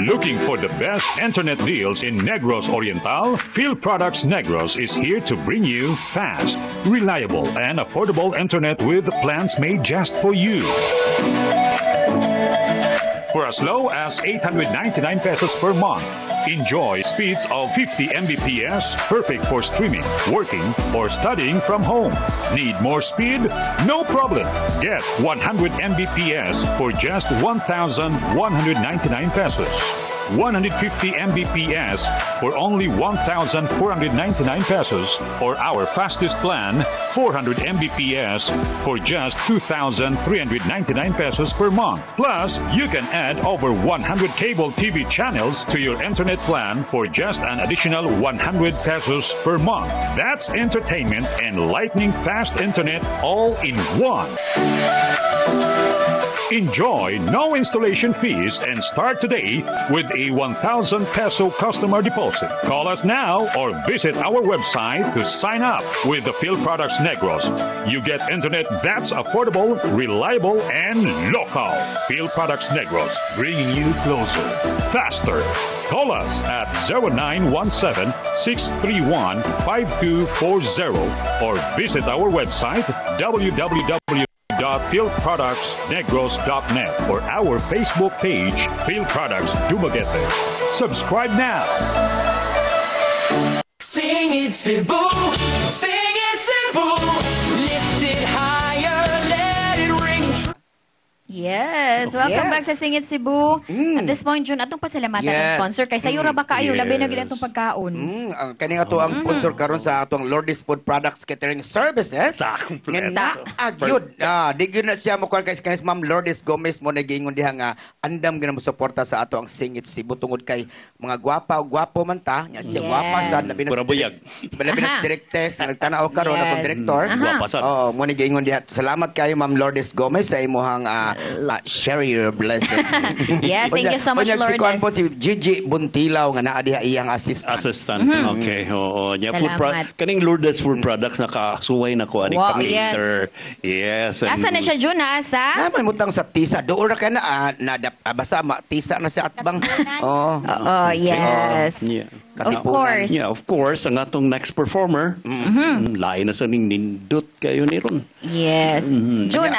Looking for the best internet deals in Negros Oriental? Field Products Negros is here to bring you fast, reliable, and affordable internet with plans made just for you. For as low as 899 pesos per month, enjoy speeds of 50 Mbps, perfect for streaming, working, or studying from home. Need more speed? No problem. Get 100 Mbps for just 1,199 pesos. 150 Mbps for only 1,499 pesos, or our fastest plan, 400 Mbps for just 2,399 pesos per month. Plus, you can add over 100 cable TV channels to your internet plan for just an additional 100 pesos per month. That's entertainment and lightning fast internet all in one. Enjoy no installation fees and start today with a 1,000 peso customer deposit. Call us now or visit our website to sign up with the Field Products Negros. You get internet that's affordable, reliable, and local. Field Products Negros, bringing you closer, faster. Call us at 0917-631-5240 or visit our website www.fieldproductsnegros.net or our Facebook page, Field Products Dumaguete. Subscribe now. Sing it, Cebu. Sing it, Cebu. Lift it higher, let it ring true. Yes, welcome back sa Sing It Cebu. At this point, Jun, atong pasalamatan ng sponsor. Kay sayo ra ba kayo, labi na gid atong pagkaon. Kaning ato ang sponsor karon sa atong Lourdes Food Products Catering Services. Kompleto. Gyud. Di gyud na siya mo kay kanis Ma'am Lourdes Gomez mo nagingon diha nga andam gyud mo suporta sa ato ang Sing It Cebu tungod kay mga gwapo man ta, nya siya gwapa sad labi na labi na directors nagtanaw karon atong director. Gwapa sad. Oh, mo nagingon diha. Salamat kayo Ma'am Lourdes Gomez sa imong share your blessing. Yes, thank you so much, Lourdes. Si Kuan po si Gigi Buntilaw nga naa diha iyang assistant. Okay, oo. Salamat. Kaning Lourdes Food Products nakasuway na ko aning pa-cater. Yes. Asa na siya, Jun? Asa? Naman mutang sa tisa. Doon na ka na, basta tisa na sa atbang. Oh, yes. Yeah. Of course. Yeah, of course. Ang atong next performer, lain na sa ning nindot kayo ni ron. Yes. Jun,